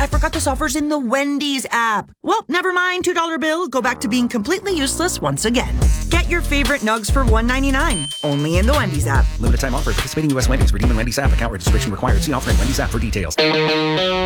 I forgot this offer's in the Wendy's app. Well, never mind, $2 bill. Go back to being completely useless once again. Get your favorite nugs for $1.99. Only in the Wendy's app. Limited time offer. Participating U.S. Wendy's. Redeem in Wendy's app. Account registration required. See offer in Wendy's app for details.